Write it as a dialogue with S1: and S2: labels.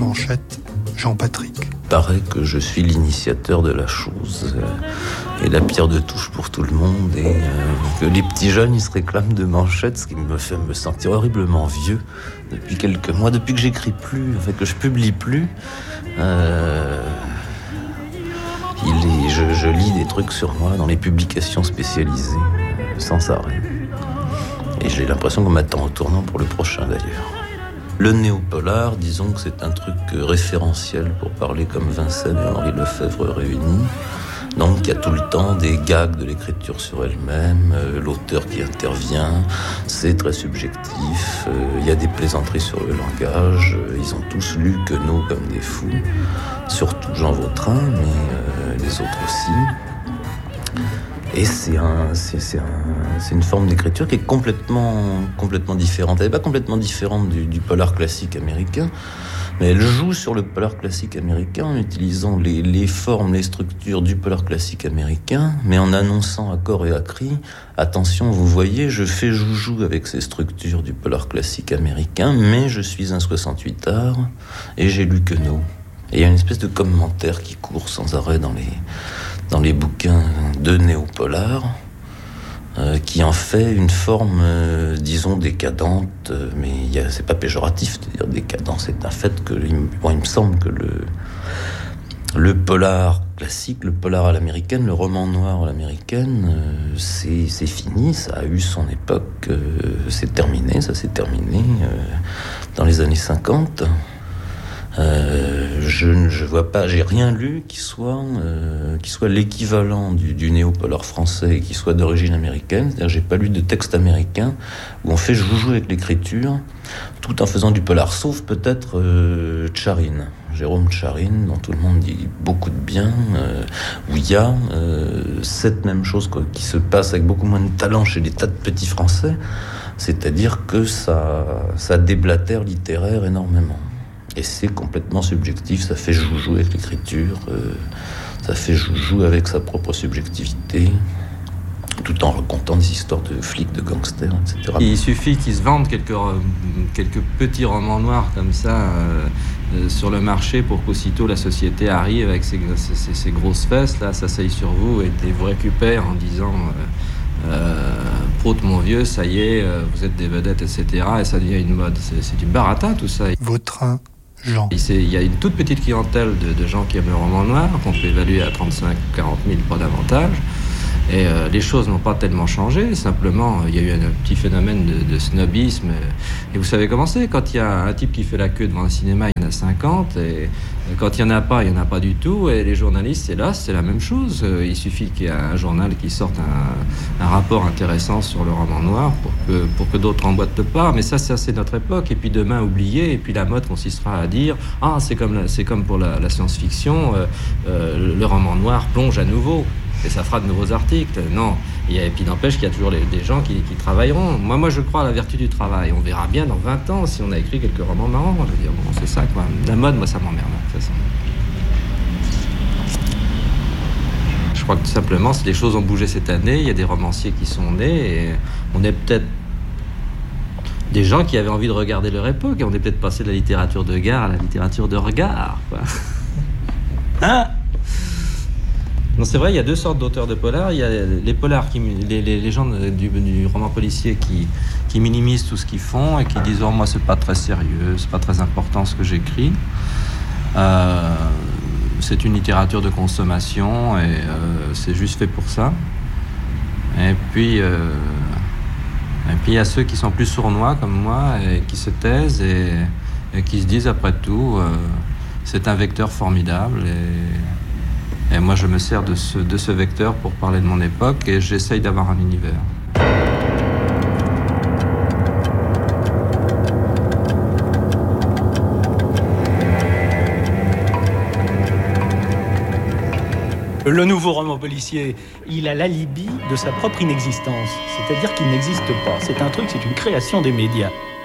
S1: manchettes, Jean-Patrick.
S2: Il paraît que je suis l'initiateur de la chose et la pierre de touche pour tout le monde, et que les petits jeunes ils se réclament de manchettes, ce qui me fait me sentir horriblement vieux depuis quelques mois, depuis que j'écris plus, en fait, que je publie plus. Je lis des trucs sur moi dans les publications spécialisées sans arrêt, et j'ai l'impression qu'on m'attend au tournant pour le prochain d'ailleurs. Le néopolar, disons que c'est un truc référentiel pour parler comme Vincennes et Henri Lefebvre réunis. Donc il y a tout le temps des gags de l'écriture sur elle-même, l'auteur qui intervient, c'est très subjectif, il y a des plaisanteries sur le langage, ils ont tous lu Queneau comme des fous, surtout Jean Vautrin, mais les autres aussi. Et c'est une forme d'écriture qui est complètement différente. Elle n'est pas complètement différente du polar classique américain, mais elle joue sur le polar classique américain en utilisant les formes, les structures du polar classique américain, mais en annonçant à corps et à cri, attention, vous voyez, je fais joujou avec ces structures du polar classique américain, mais je suis un 68ard et j'ai lu Queneau. Et il y a une espèce de commentaire qui court sans arrêt dans les bouquins de néopolar, qui en fait une forme, disons, décadente, mais c'est pas péjoratif de dire décadent, c'est un fait que il me semble que le polar classique, le polar à l'américaine, le roman noir à l'américaine, c'est fini, ça a eu son époque, c'est terminé, ça s'est terminé dans les années 50. Je vois pas, j'ai rien lu qui soit l'équivalent du néopolar français et qui soit d'origine américaine. C'est-à-dire, j'ai pas lu de texte américain où on fait joujou avec l'écriture, tout en faisant du polar, sauf peut-être Tcharine, Jérôme Tcharine, dont tout le monde dit beaucoup de bien, où il y a cette même chose qui se passe avec beaucoup moins de talent chez des tas de petits Français, c'est-à-dire que ça déblatère littéraire énormément. Et c'est complètement subjectif, ça fait joujou avec l'écriture, ça fait joujou avec sa propre subjectivité, tout en racontant des histoires de flics, de gangsters, etc.
S3: Il suffit qu'ils se vendent quelques petits romans noirs comme ça sur le marché pour qu'aussitôt la société arrive avec ses grosses fesses, là, s'asseye sur vous et vous récupère en disant prout mon vieux, ça y est, vous êtes des vedettes, etc. Et ça devient une mode. C'est du baratin tout ça.
S1: Vautrin, Jean.
S3: Il y a une toute petite clientèle de gens qui aiment le roman noir, qu'on peut évaluer à 35 40 000, pas davantage. Et les choses n'ont pas tellement changé, simplement il y a eu un petit phénomène de snobisme. Et vous savez comment c'est, quand il y a un type qui fait la queue devant un cinéma, il y en a 50, et quand il n'y en a pas, il n'y en a pas du tout. Et les journalistes, hélas, c'est la même chose. Il suffit qu'il y ait un journal qui sorte un rapport intéressant sur le roman noir pour que d'autres emboîtent le pas. Mais ça, c'est notre époque. Et puis demain, oublié. Et puis la mode consistera à dire « Ah, c'est comme pour la science-fiction, le roman noir plonge à nouveau. » Et ça fera de nouveaux articles. Non. Et puis n'empêche qu'il y a toujours des gens qui travailleront. Moi, je crois à la vertu du travail. On verra bien dans 20 ans si on a écrit quelques romans marrants. Je veux dire, bon, c'est ça, quoi. La mode, moi, ça m'emmerde. Je crois que tout simplement, les choses ont bougé cette année. Il y a des romanciers qui sont nés. Et on est peut-être des gens qui avaient envie de regarder leur époque. Et on est peut-être passé de la littérature de gare à la littérature de regard, quoi. Hein? Non, c'est vrai, il y a deux sortes d'auteurs de polars. Il y a les polars, les gens du roman policier qui minimisent tout ce qu'ils font et qui disent « Oh, moi, c'est pas très sérieux, c'est pas très important ce que j'écris. C'est une littérature de consommation et c'est juste fait pour ça. » Et puis, il y a ceux qui sont plus sournois comme moi et qui se taisent et qui se disent, après tout, c'est un vecteur formidable et moi, je me sers de ce vecteur pour parler de mon époque et j'essaye d'avoir un univers.
S4: Le nouveau roman policier, il a l'alibi de sa propre inexistence. C'est-à-dire qu'il n'existe pas. C'est un truc, c'est une création des médias.